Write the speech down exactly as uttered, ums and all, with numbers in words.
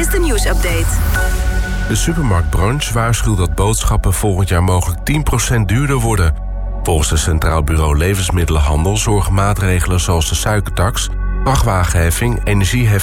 is de nieuwsupdate. De supermarktbranche waarschuwt dat boodschappen volgend jaar mogelijk tien procent duurder worden. Volgens het Centraal Bureau Levensmiddelenhandel zorgen maatregelen zoals de suikertax, vrachtwagenheffing, energieheffing